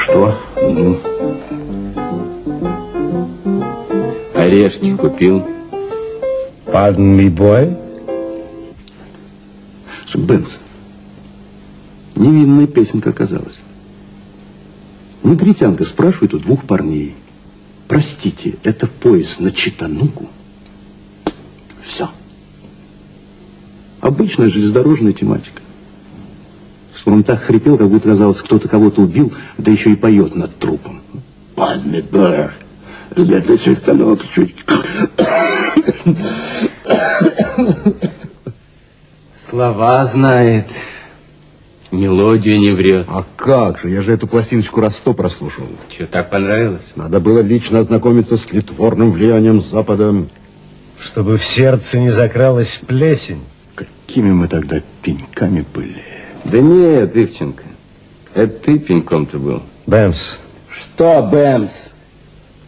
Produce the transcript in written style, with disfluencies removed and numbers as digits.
Что? Ну? Орешки купил. Pardon me, boy? Бенс, невинная песенка оказалась. Негритянка спрашивает у двух парней: простите, это поезд на Читанугу? Все. Обычная железнодорожная тематика. Он так хрипел, как будто, казалось, кто-то кого-то убил, да еще и поет над трупом. Pardon me, boy. Я для Читанугу чуть... Слова знает. Мелодию не врет. А как же, я же эту пластиночку раз 100 прослушал. Что, так понравилось? Надо было лично ознакомиться с тлетворным влиянием Запада. Чтобы в сердце не закралась плесень. Какими мы тогда пеньками были. Да нет, Ивченко, это ты пеньком-то был. Бэмс. Что, Бэмс?